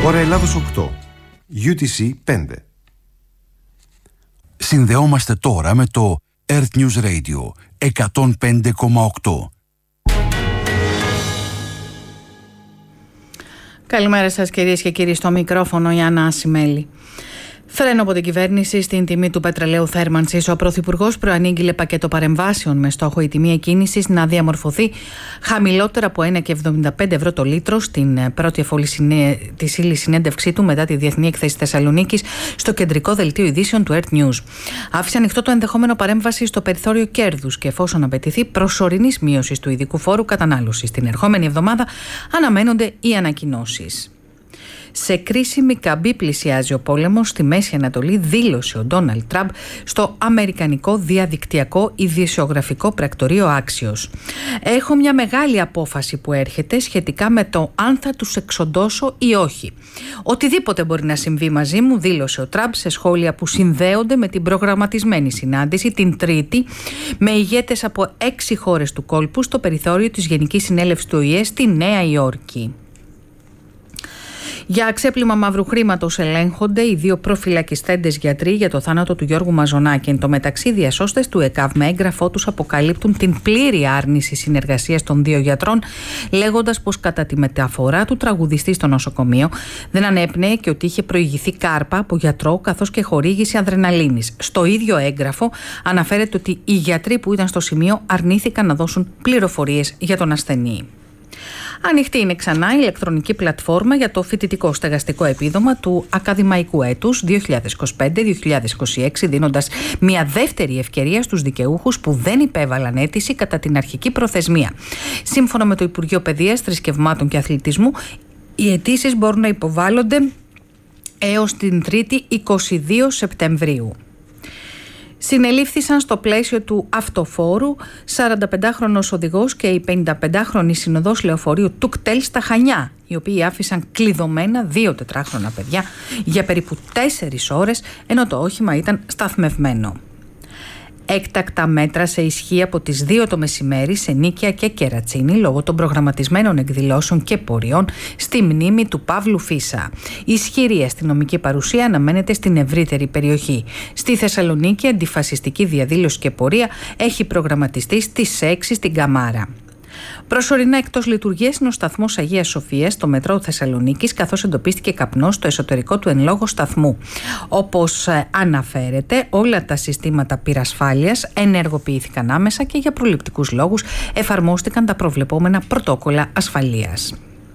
Ώρα Ελλάδος 8, UTC 5. Συνδεόμαστε τώρα με το Earth News Radio 105,8. Καλημέρα σας κυρίες και κύριοι, στο μικρόφωνο η Άννα Ασημέλη. Φρένο από την κυβέρνηση στην τιμή του πετρελαίου θέρμανσης. Ο Πρωθυπουργός προανήγγειλε πακέτο παρεμβάσεων με στόχο η τιμή εκκίνησης να διαμορφωθεί χαμηλότερα από 1,75 ευρώ το λίτρο στην πρώτη εφόλη της ύλης συνέντευξή του μετά τη Διεθνή Έκθεση Θεσσαλονίκης στο κεντρικό δελτίο ειδήσεων του Earth News. Άφησε ανοιχτό το ενδεχόμενο παρέμβαση στο περιθώριο κέρδους και εφόσον απαιτηθεί προσωρινής μείωσης του ειδικού φόρου κατανάλωσης. Την ερχόμενη εβδομάδα αναμένονται οι ανακοινώσεις. Σε κρίσιμη καμπή πλησιάζει ο πόλεμος στη Μέση Ανατολή, δήλωσε ο Ντόναλντ Τραμπ στο αμερικανικό διαδικτυακό ειδησιογραφικό πρακτορείο Άξιος. Έχω μια μεγάλη απόφαση που έρχεται σχετικά με το αν θα τους εξοντώσω ή όχι. Οτιδήποτε μπορεί να συμβεί μαζί μου, δήλωσε ο Τραμπ σε σχόλια που συνδέονται με την προγραμματισμένη συνάντηση την Τρίτη με ηγέτες από 6 χώρες του κόλπου στο περιθώριο της Γενικής Συνέλευσης του ΟΗΕ στη Νέα Υόρκη. Για ξέπλυμα μαύρου χρήματος ελέγχονται οι 2 προφυλακιστέντες γιατροί για το θάνατο του Γιώργου Μαζονάκη. Εν τω μεταξύ, διασώστες του ΕΚΑΒ με έγγραφό τους αποκαλύπτουν την πλήρη άρνηση συνεργασίας των 2 γιατρών, λέγοντας πως κατά τη μεταφορά του τραγουδιστή στο νοσοκομείο δεν ανέπνεε και ότι είχε προηγηθεί κάρπα από γιατρό καθώς και χορήγηση αδρεναλίνης. Στο ίδιο έγγραφο αναφέρεται ότι οι γιατροί που ήταν στο σημείο αρνήθηκαν να δώσουν πληροφορίες για τον ασθενή. Ανοιχτή είναι ξανά η ηλεκτρονική πλατφόρμα για το φοιτητικό στεγαστικό επίδομα του ακαδημαϊκού έτους 2025-2026, δίνοντας μια δεύτερη ευκαιρία στους δικαιούχους που δεν υπέβαλαν αίτηση κατά την αρχική προθεσμία. Σύμφωνα με το Υπουργείο Παιδείας, Θρησκευμάτων και Αθλητισμού, οι αιτήσεις μπορούν να υποβάλλονται έως την 3η 22 Σεπτεμβρίου. Συνελήφθησαν στο πλαίσιο του αυτοφόρου 45χρονος οδηγός και η 55χρονη συνοδός λεωφορείου Τουκτέλ στα Χανιά, οι οποίοι άφησαν κλειδωμένα 2 4χρονα παιδιά για περίπου 4 ώρες, ενώ το όχημα ήταν σταθμευμένο. Έκτακτα μέτρα σε ισχύ από τις 2 το μεσημέρι σε Νίκαια και Κερατσίνη λόγω των προγραμματισμένων εκδηλώσεων και πορειών στη μνήμη του Παύλου Φίσα. Ισχυρή αστυνομική παρουσία αναμένεται στην ευρύτερη περιοχή. Στη Θεσσαλονίκη, αντιφασιστική διαδήλωση και πορεία έχει προγραμματιστεί στις 6 στην Καμάρα. Προσωρινά εκτός λειτουργίας είναι ο σταθμός Αγίας Σοφίας στο μετρό Θεσσαλονίκης, καθώς εντοπίστηκε καπνός στο εσωτερικό του εν λόγω σταθμού. Όπως αναφέρεται, όλα τα συστήματα πυρασφάλειας ενεργοποιήθηκαν άμεσα και για προληπτικούς λόγους εφαρμόστηκαν τα προβλεπόμενα πρωτόκολλα ασφαλείας.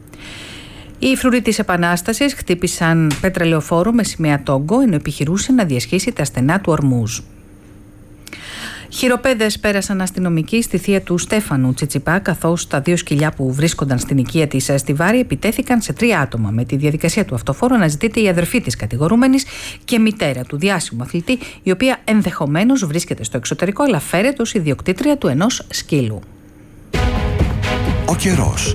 Οι φρουροί της Επανάστασης χτύπησαν πετρελαιοφόρο με σημαία Τόγκο, ενώ επιχειρούσε να διασχίσει τα στενά του Ορμούζ. Χειροπέδες πέρασαν αστυνομικοί στη θεία του Στέφανου Τσιτσιπά, καθώς τα 2 σκυλιά που βρίσκονταν στην οικία της Στιβάρη επιτέθηκαν σε 3 άτομα. Με τη διαδικασία του αυτοφόρου αναζητείται η αδερφή της κατηγορούμενης και μητέρα του διάσημου αθλητή, η οποία ενδεχομένως βρίσκεται στο εξωτερικό, αλλά φέρεται ως ιδιοκτήτρια του ενός σκύλου. Ο καιρός.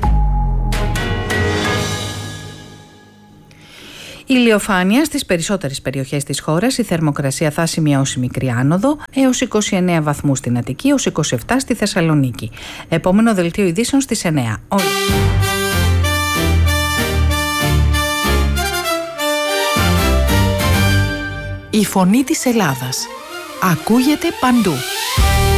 Ηλιοφάνεια στις περισσότερες περιοχές της χώρας. Η θερμοκρασία θα σημειώσει μικρή άνοδο έως 29 βαθμούς στην Αττική, έως 27 στη Θεσσαλονίκη. Επόμενο δελτίο ειδήσεων στις 9. Η φωνή της Ελλάδας ακούγεται παντού.